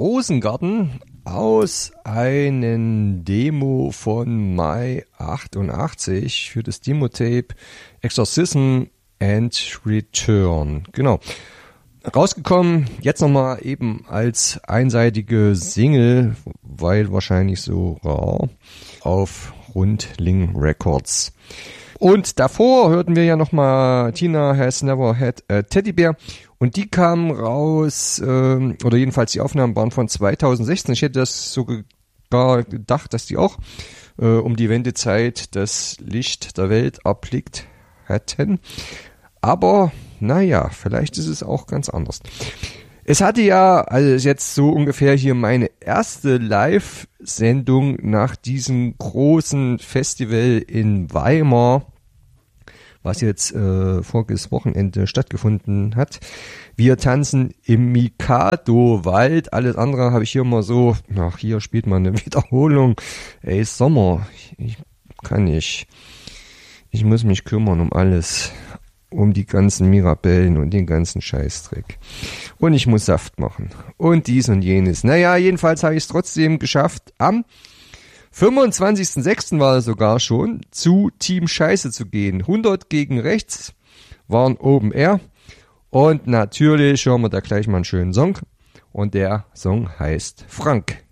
Rosengarten aus einem Demo von Mai 88 für das Demo-Tape Exorcism and Return. Genau. Rausgekommen, jetzt nochmal eben als einseitige Single, weil wahrscheinlich so rar, auf Rundling Records. Und davor hörten wir ja nochmal Tina Has Never Had a Teddy Bear und die kamen raus, oder jedenfalls die Aufnahmen waren von 2016. Ich hätte das sogar gedacht, dass die auch um die Wendezeit das Licht der Welt erblickt hätten. Aber naja, vielleicht ist es auch ganz anders. Es hatte ja, also jetzt so ungefähr hier meine erste Live-Sendung nach diesem großen Festival in Weimar, was jetzt voriges Wochenende stattgefunden hat. Wir tanzen im Mikado-Wald. Alles andere habe ich hier mal so, ach, hier spielt man eine Wiederholung. Ey, Sommer, ich kann nicht. Ich muss mich kümmern um alles. Um die ganzen Mirabellen und den ganzen Scheißdreck. Und ich muss Saft machen. Und dies und jenes. Naja, jedenfalls habe ich es trotzdem geschafft, am 25.06. war es sogar schon, zu Team Scheiße zu gehen. 100 gegen rechts waren Open Air. Und natürlich hören wir da gleich mal einen schönen Song. Und der Song heißt Frank.